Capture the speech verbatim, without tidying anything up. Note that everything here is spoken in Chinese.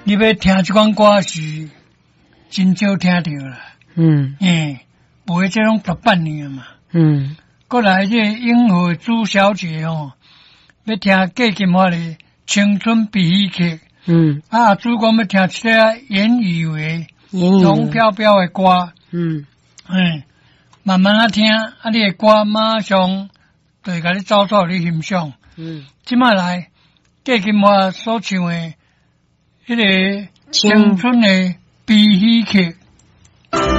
你要听这款歌是真少听到啦。 嗯诶，无这种十八年嘛。 嗯， 过来这英和朱小姐哦，要听郭金华的《青春比戏曲》。 嗯， 啊，主讲要听一个言以为言语龙飘飘的歌。 嗯嗯，慢慢啊听，啊，你的歌马上就会甲你找到你欣赏。 嗯， 即摆来，郭金华所唱的迄个青青春的比戏曲。